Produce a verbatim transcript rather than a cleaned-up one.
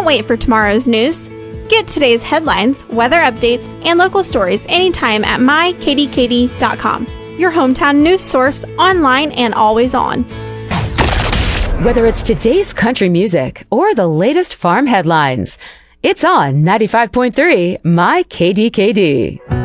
Don't wait for tomorrow's news. Get today's headlines, weather updates, and local stories anytime at my k d k d dot com. Your hometown news source, online and always on. Whether it's today's country music or the latest farm headlines, it's on ninety-five point three My K D K D.